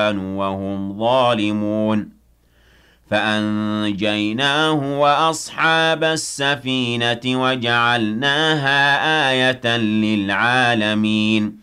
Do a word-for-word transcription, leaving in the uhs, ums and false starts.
وهم ظالمون فأنجيناه وأصحاب السفينة وجعلناها آية للعالمين